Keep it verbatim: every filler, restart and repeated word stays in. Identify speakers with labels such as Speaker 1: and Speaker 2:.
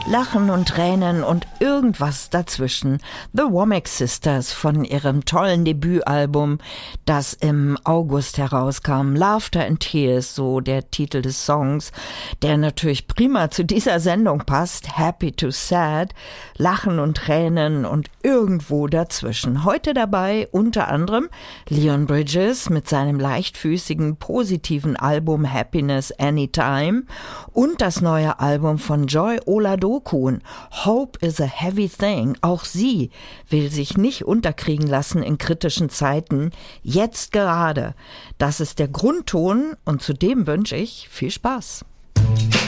Speaker 1: Lachen und Tränen und irgendwas dazwischen. The Womack Sisters von ihrem tollen Debütalbum, das im August herauskam. Laughter and Tears, so der Titel des Songs, der natürlich prima zu dieser Sendung passt. Happy to Sad, Lachen und Tränen und irgendwo dazwischen. Heute dabei unter anderem Leon Bridges mit seinem leichtfüßigen, positiven Album Happiness Anytime und das neue Album von Joy Oladokun, Hope is a Heavy Thing. Auch sie will sich nicht unterkriegen lassen in kritischen Zeiten, jetzt gerade. Das ist der Grundton und zu dem wünsche ich viel Spaß.